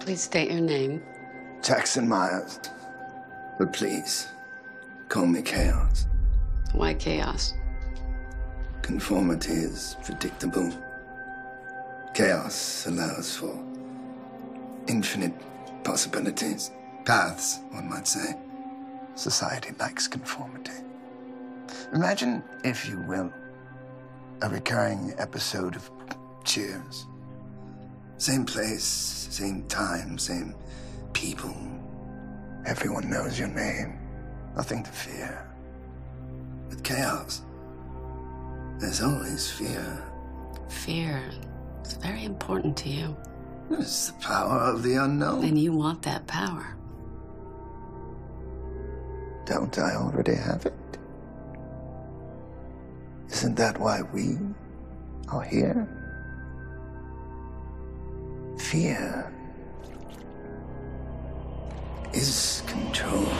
Please state your name. Jackson Myers. But please, call me Chaos. Why chaos? Conformity is predictable. Chaos allows for infinite possibilities. Paths, one might say. Society likes conformity. Imagine, if you will, a recurring episode of Cheers. Same place, same time, same people. Everyone knows your name. Nothing to fear. With chaos, there's always fear. Fear is very important to you. It's the power of the unknown. And you want that power. Don't I already have it? Isn't that why we are here? Fear is